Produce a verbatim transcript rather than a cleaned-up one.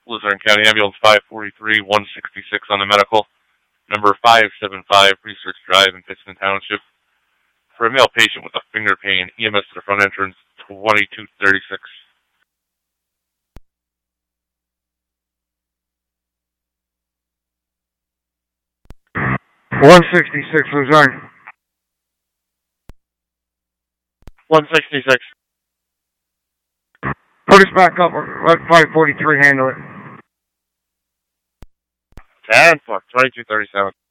Luzerne County Ambulance five forty-three, one sixty-six on the medical. Number five seventy-five, Research Drive in Pittston Township. For a male patient with a finger pain, E M S to the front entrance, twenty-two thirty-six. one sixty-six, Luzerne. one sixty-six. Put us back up. Let five forty-three handle it. ten, fuck, twenty-two thirty-seven.